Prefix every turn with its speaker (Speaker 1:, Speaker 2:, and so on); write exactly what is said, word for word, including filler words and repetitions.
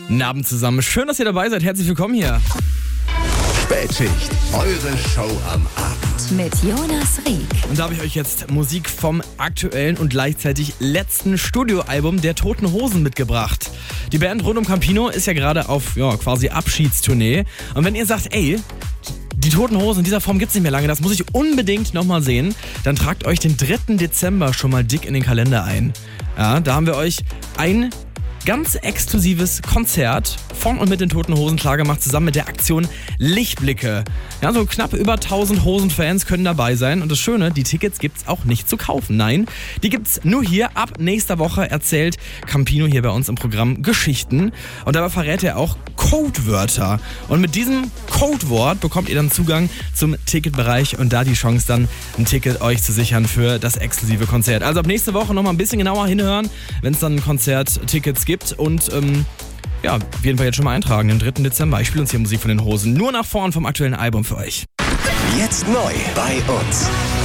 Speaker 1: Guten Abend zusammen. Schön, dass ihr dabei seid. Herzlich willkommen hier.
Speaker 2: Spätschicht, eure Show am Abend.
Speaker 3: Mit Jonas Rieck.
Speaker 1: Und da habe ich euch jetzt Musik vom aktuellen und gleichzeitig letzten Studioalbum der Toten Hosen mitgebracht. Die Band rund um Campino ist ja gerade auf ja, quasi Abschiedstournee. Und wenn ihr sagt, ey, die Toten Hosen in dieser Form gibt's nicht mehr lange, das muss ich unbedingt nochmal sehen, dann tragt euch den dritten Dezember schon mal dick in den Kalender ein. Ja, da haben wir euch ein ganz exklusives Konzert von und mit den Toten Hosen klar gemacht, zusammen mit der Aktion Lichtblicke. Ja, so knapp über tausend Hosen-Fans können dabei sein. Und das Schöne, die Tickets gibt's auch nicht zu kaufen. Nein, die gibt's nur hier. Ab nächster Woche erzählt Campino hier bei uns im Programm Geschichten. Und dabei verrät er auch Codewörter. Und mit diesem Codewort bekommt ihr dann Zugang zum Ticketbereich und da die Chance dann, ein Ticket euch zu sichern für das exklusive Konzert. Also ab nächste Woche nochmal ein bisschen genauer hinhören, wenn es dann ein Konzert-Tickets gibt. Und ähm, ja, auf jeden Fall jetzt schon mal eintragen, den dritten Dezember. Ich spiele uns hier Musik von den Hosen. Nur nach vorn vom aktuellen Album für euch.
Speaker 2: Jetzt neu bei uns.